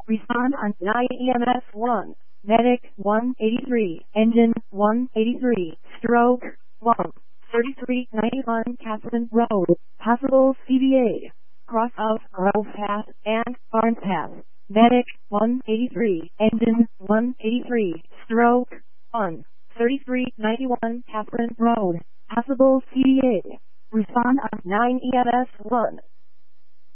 Respond on 9 EMS 1. Medic 183. Engine 183. Stroke 1. 3391 Catherine Road. Possible CVA. Cross of Grove Path and Barnes Path. Medic 183. Engine 183. Stroke 1. 3391 Catherine Road. Possible CVA. Respond on 9 EMS 1.